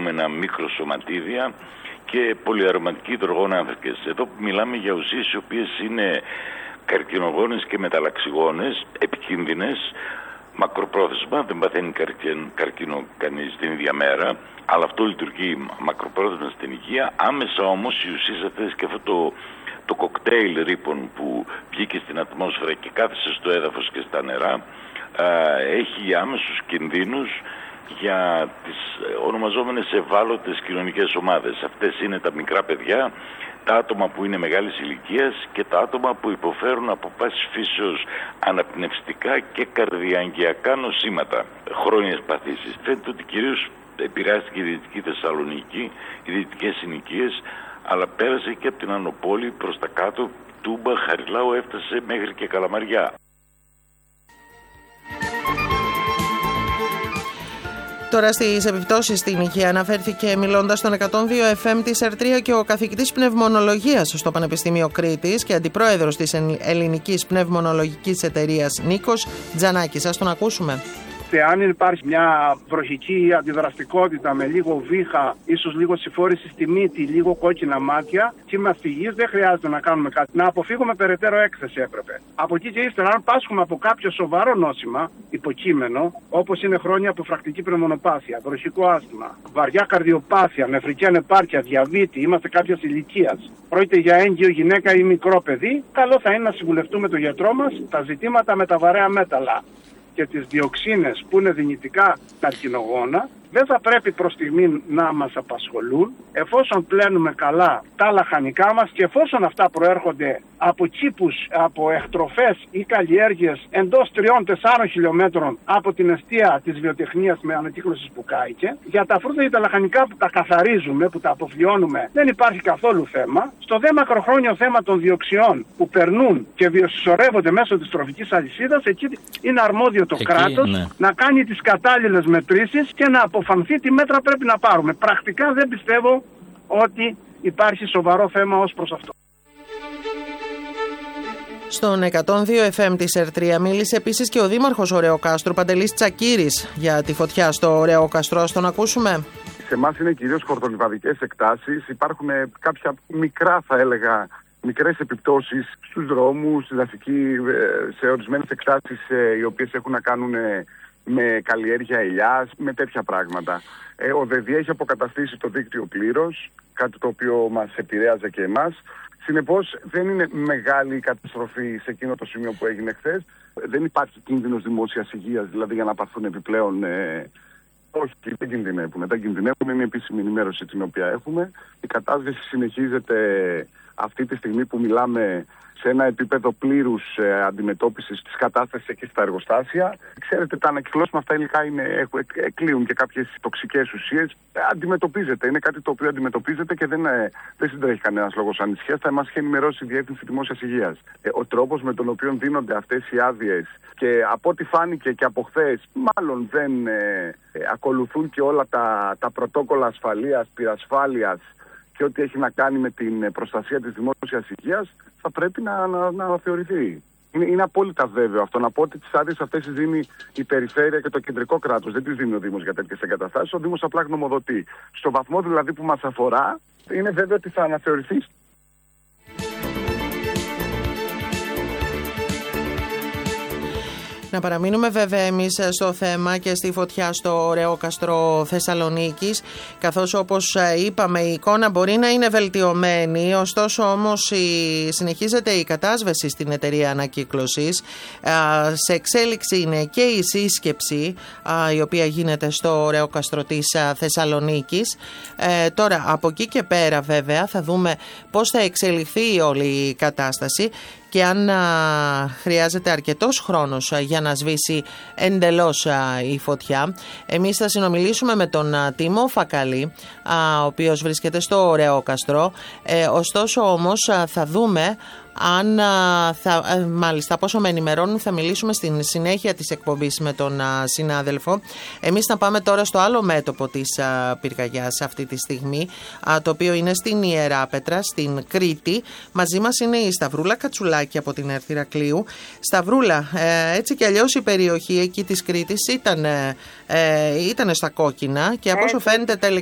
λεγόμενα μικροσωματίδια και πολυαρωματικοί υδρογονάνθρακες. Εδώ μιλάμε για ουσίες οι οποίες είναι καρκινογόνες και μεταλλαξιγόνες, επικίνδυνες, μακροπρόθεσμα, δεν παθαίνει καρκίνο κανείς την ίδια μέρα, αλλά αυτό λειτουργεί μακροπρόθεσμα στην υγεία. Άμεσα όμως οι ουσίες αυτές και αυτό το κοκτέιλ ρήπων που βγήκε στην ατμόσφαιρα και κάθισε στο έδαφος και στα νερά, έχει άμεσους κινδύνους για τις ονομαζόμενες ευάλωτες κοινωνικές ομάδες. Αυτές είναι τα μικρά παιδιά, τα άτομα που είναι μεγάλης ηλικίας και τα άτομα που υποφέρουν από πάσης φύσεως αναπνευστικά και καρδιαγγειακά νοσήματα, χρόνιες παθήσεις. Φαίνεται ότι κυρίως επηρεάστηκε η Δυτική Θεσσαλονίκη, οι δυτικές συνοικίες, αλλά πέρασε και από την Ανοπόλη προς τα κάτω, Τούμπα, Χαριλάου, έφτασε μέχρι και Καλαμαριά. Τώρα στις επιπτώσεις στην υγεία αναφέρθηκε μιλώντας στον 102 FM της Ερτρία και ο καθηγητής πνευμονολογίας στο Πανεπιστήμιο Κρήτης και αντιπρόεδρος της Ελληνικής Πνευμονολογικής Εταιρείας Νίκος Τζανάκης. Ας τον ακούσουμε. Αν υπάρχει μια βροχική αντιδραστικότητα με λίγο βήχα, ίσως λίγο συμφόρηση στη μύτη, λίγο κόκκινα μάτια, κύμα φυγής, δεν χρειάζεται να κάνουμε κάτι. Να αποφύγουμε περαιτέρω έκθεση έπρεπε. Από εκεί και ύστερα, αν πάσχουμε από κάποιο σοβαρό νόσημα, υποκείμενο, όπως είναι χρόνια αποφρακτική πνευμονοπάθεια, βροχικό άσθμα, βαριά καρδιοπάθεια, νεφρική ανεπάρκεια, διαβήτη, είμαστε κάποια ηλικία, πρόκειται για έγκυο γυναίκα ή μικρό παιδί, καλό θα είναι να συμβουλευτούμε τον γιατρό μας τα ζητήματα με τα βαρέα μέταλλα και τις διοξίνες που είναι δυνητικά καρκινογόνα, δεν θα πρέπει προς στιγμή να μας απασχολούν, εφόσον πλένουμε καλά τα λαχανικά μας και εφόσον αυτά προέρχονται από κήπους, από εκτροφές ή καλλιέργειες εντός 3-4 χιλιόμετρων από την εστία της βιοτεχνίας με ανακύκλωση που κάηκε. Για τα φρούτα ή τα λαχανικά που τα καθαρίζουμε, που τα αποφλιώνουμε, δεν υπάρχει καθόλου θέμα. Στο δε μακροχρόνιο θέμα των διοξιών που περνούν και βιοσυσσωρεύονται μέσω της τροφικής αλυσίδας, εκεί είναι αρμόδιο το κράτος να κάνει τις κατάλληλες μετρήσεις και να αποφανθεί τι μέτρα πρέπει να πάρουμε. Πρακτικά δεν πιστεύω ότι υπάρχει σοβαρό θέμα ως προς αυτό. Στον 102 FM της Ερτρία μίλησε επίσης και ο δήμαρχος Ωρεοκάστρου Παντελής Τσακύρης για τη φωτιά στο Ωρεοκαστρό. Ας τον ακούσουμε. Σε εμάς είναι κυρίως χορτολιβαδικές εκτάσεις. Υπάρχουν κάποια μικρά, θα έλεγα, μικρές επιπτώσεις στους δρόμους, στη δασική, σε ορισμένες εκτάσεις οι οποίες έχουν να κάνουν με καλλιέργεια ελιάς, με τέτοια πράγματα. Ο ΔΕΔΙ έχει αποκαταστήσει το δίκτυο πλήρως, κάτι το οποίο μας επηρέαζε και εμάς. Συνεπώς δεν είναι μεγάλη η καταστροφή σε εκείνο το σημείο που έγινε χθες. Δεν υπάρχει κίνδυνος δημόσιας υγείας, δηλαδή για να πάρθουν επιπλέον. Όχι, δεν κινδυνεύουν. Δεν κινδυνεύουν, είναι η επίσημη ενημέρωση την οποία έχουμε. Η κατάσταση συνεχίζεται αυτή τη στιγμή που μιλάμε σε ένα επίπεδο πλήρους αντιμετώπισης της κατάστασης εκεί στα εργοστάσια. Ξέρετε, τα ανακυκλώσιμα αυτά υλικά εκλείουν και κάποιες τοξικές ουσίες. Αντιμετωπίζεται, είναι κάτι το οποίο αντιμετωπίζεται και δεν συντρέχει κανένας λόγος ανησυχίας. Θα μας έχει ενημερώσει η Διεύθυνση Δημόσιας Υγείας. Ο τρόπος με τον οποίο δίνονται αυτές οι άδειες και από ό,τι φάνηκε και από χθες, μάλλον δεν ακολουθούν και όλα τα πρωτόκολλα ασφαλείας, πυρασφάλειας και ό,τι έχει να κάνει με την προστασία της δημόσιας υγείας, θα πρέπει να θεωρηθεί. Είναι απόλυτα βέβαιο αυτό. Να πω ότι τις άδειες αυτές τις δίνει η περιφέρεια και το κεντρικό κράτος. Δεν τις δίνει ο Δήμος για τέτοιες εγκαταστάσεις. Ο Δήμος απλά γνωμοδοτεί. Στο βαθμό δηλαδή που μας αφορά, είναι βέβαιο ότι θα αναθεωρηθεί. Να παραμείνουμε βέβαια εμείς στο θέμα και στη φωτιά στο Ωρεόκαστρο Θεσσαλονίκης, καθώς όπως είπαμε η εικόνα μπορεί να είναι βελτιωμένη, ωστόσο όμως συνεχίζεται η κατάσβεση στην εταιρεία ανακύκλωσης. Σε εξέλιξη είναι και η σύσκεψη η οποία γίνεται στο Ωρεόκαστρο της Θεσσαλονίκης. Τώρα από εκεί και πέρα βέβαια θα δούμε πώς θα εξελιχθεί όλη η κατάσταση και αν χρειάζεται αρκετός χρόνος για να σβήσει εντελώς η φωτιά. Εμείς θα συνομιλήσουμε με τον Τίμο Φακαλή, ο οποίος βρίσκεται στο Ωρεόκαστρο. Ωστόσο όμως θα δούμε αν μάλιστα πόσο με ενημερώνουν, θα μιλήσουμε στην συνέχεια της εκπομπής με τον συνάδελφο. Εμείς θα πάμε τώρα στο άλλο μέτωπο της πυρκαγιάς αυτή τη στιγμή, το οποίο είναι στην Ιεράπετρα, στην Κρήτη. Μαζί μας είναι η Σταυρούλα Κατσουλάκη από την Ερθ Ηρακλείου. Σταυρούλα, έτσι κι αλλιώς η περιοχή εκεί της Κρήτης ήταν στα κόκκινα και από όσο φαίνεται τελικά